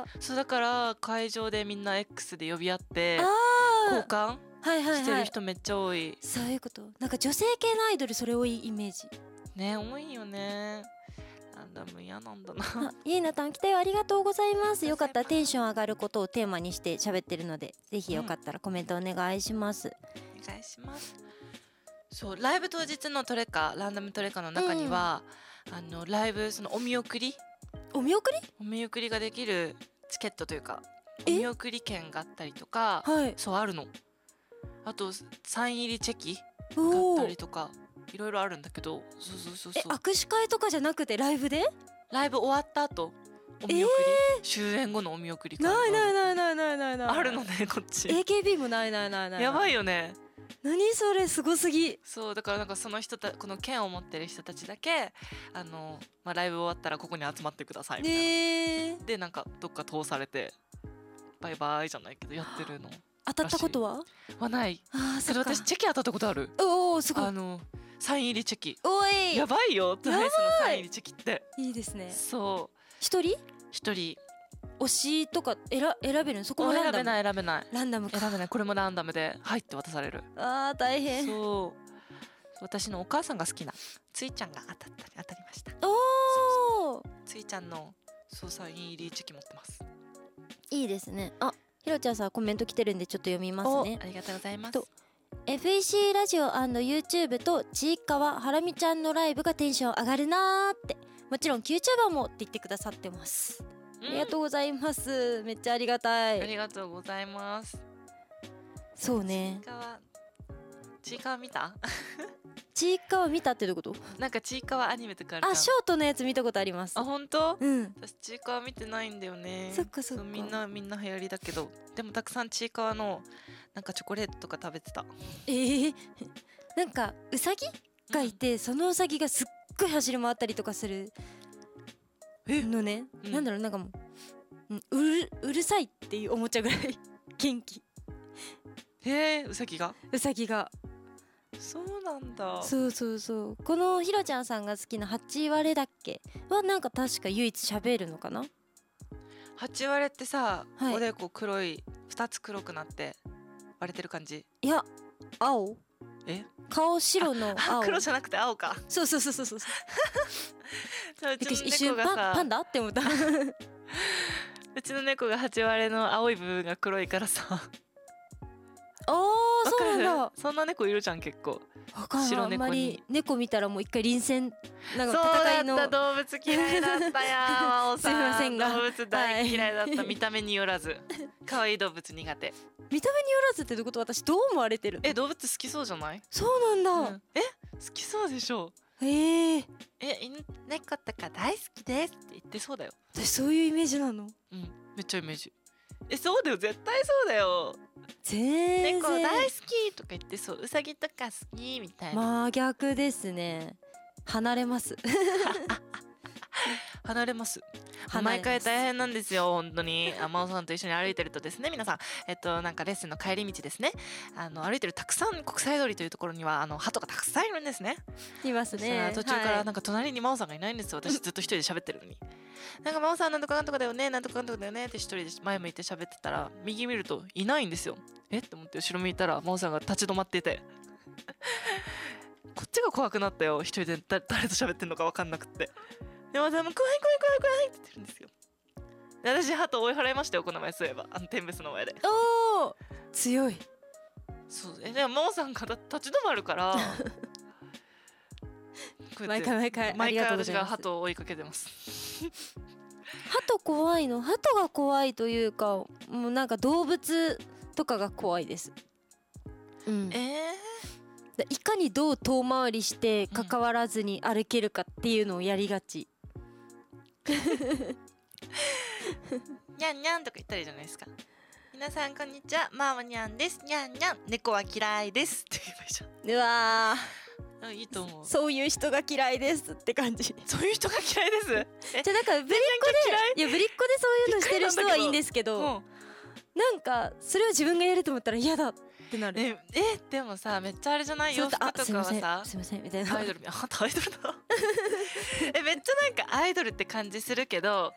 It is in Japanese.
そうだから会場でみんな X で呼び合って交換してる人めっちゃ多い。 そういうこと。なんか女性系のアイドルそれ多いイメージね。多いよね。ランダム嫌なんだな。 ゆいなたん来たよ、ありがとうございます。よかったらテンション上がることをテーマにして喋ってるので、ぜひよかったらコメントお願いします、 お願いします。そうライブ当日のトレカランダムトレカの中には、ライブそのお見送りができるチケットというかお見送り券があったりとか、そうあるの。あとサイン入りチェキがあったりとかいろいろあるんだけど、そう握手会とかじゃなくてライブでライブ終わった後お見送り、終演後のお見送り会ないあるのね。こっち AKB もないやばいよね。 何それ、すごすぎ。 そうだからなんかその人この券を持ってる人たちだけライブ終わったらここに集まってくださいみたいな、でなんかどっか通されてバイバイじゃないけどやってるの。 当たったことはない。けど私チェキ当たったことある。すごい。サイン入りチェキ。やばいよ。トライスのサイン入りチェキっていいですね。 そう一人推しとか選べるの？そこもランダム？選べないランダムか。選べない。これもランダムで入って渡される。 大変。 そう私のお母さんが好きなついちゃんが当たりました。ついちゃんのサイン入りチェキ持ってます。 いいですね。ひろちゃんさんコメント来てるんでちょっと読みますね。 ありがとうございます。 FEC ラジオ &YouTube とちいかわハラミちゃんのライブがテンション上がるなーって、もちろん QTuber もって言ってくださってます。ありがとうございます。めっちゃありがたい。 ありがとうございます。 そうね。 ちいかわ見た？ ちいかわ見たってどういうこと？ なんかちいかわアニメとかあるじゃん。 ショートのやつ見たことあります。 本当？ 私ちいかわ見てないんだよね。 そっかみんな流行りだけど、でもたくさんちいかわのなんかチョコレートとか食べてた。 なんかうさぎがいて、そのうさぎがすっごい走り回ったりとかするのね。なんだろう、なんかもううるさいっていうおもちゃぐらい元気。 うさぎがそうなんだ。 そうこのひろちゃんさんが好きな8割だっけはなんか確か唯一喋るのかな。 8割ってさ、おでこ黒い2つ黒くなって割れてる感じ？ いや青。顔白の青。 黒じゃなくて青か。 そう一瞬パンダって思った。 うちの猫が8割の青い部分が黒いからさ。 そうなんだ。 そんな猫いるじゃん結構。 白猫に。あんまり猫見たらもう一回臨戦なんか戦いの。 そうだった。動物嫌いだったや真央さん。 すいませんが動物大嫌いだった。見た目によらず可愛い動物苦手。 見た目によらずってどういうこと？私どう思われてるの？ 動物好きそうじゃない？ そうなんだ。 好きそうでしょ。 猫とか大好きですって言ってそうだよ。 私そういうイメージなの？ めっちゃイメージ。そうだよ、絶対そうだよ。 全然猫大好きとか言ってそう。うさぎとか好きみたいな。 真逆ですね。離れます離れます。毎回大変なんですよ本当に。真央さんと一緒に歩いてるとですね、皆さんなんかレッスンの帰り道ですね、歩いてるたくさん国際通りというところには鳩がたくさんいるんですね。 いますね。 途中からなんか隣に真央さんがいないんですよ。私ずっと一人で喋ってるのになんか真央さんなんとかなんとかだよねなんとかなんとかだよねって一人で前向いて喋ってたら、右見るといないんですよ。って思って後ろ見たら真央さんが立ち止まっててこっちが怖くなったよ。一人で誰と喋ってんのか分かんなくって。でもさ、もう怖いって言ってるんですよ。で私鳩追い払いましたよこの前。そういえば天別の前で。 強い。 そうでも真央さんが立ち止まるから毎回私が鳩を追いかけてます鳩怖いの？鳩が怖いというか、もうなんか動物とかが怖いです。いかにどう遠回りして関わらずに歩けるかっていうのをやりがち。 にゃんにゃんとか言ったらいいじゃないですか。皆さんこんにちは、マーモにゃんです。にゃんにゃん、猫は嫌いですって言えばいいじゃん。 うわいいと思う。 そういう人が嫌いですって感じ。 そういう人が嫌いです。 じゃなんかぶりっ子でそういうのしてる人はいいんですけど、なんかそれを自分がやると思ったら嫌だってなる。 でもさ、めっちゃあれじゃない？洋服とかはさ、 すいませんみたいな。 アイドルだめっちゃなんかアイドルって感じするけど、